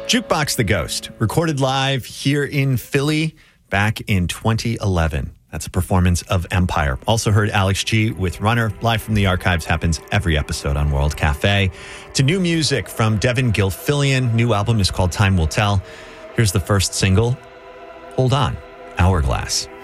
Jukebox the Ghost, recorded live here in Philly back in 2011. That's a performance of Empire. Also heard Alex G with Runner. Live from the archives happens every episode on World Cafe. To new music from Devin Gilfillian. New album is called Time Will Tell. Here's the first single, Hold On, Hourglass.